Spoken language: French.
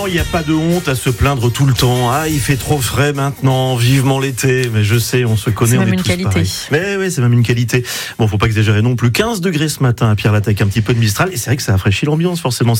Non, il n'y a pas de honte à se plaindre tout le temps. Ah, il fait trop frais maintenant, vivement l'été. Mais je sais, on se connaît, on est tous pareils. C'est même une qualité. Mais oui, c'est même une qualité. Bon, faut pas exagérer non plus. 15 degrés ce matin à Pierre-Lattec, un petit peu de Mistral. Et c'est vrai que ça rafraîchit l'ambiance, forcément.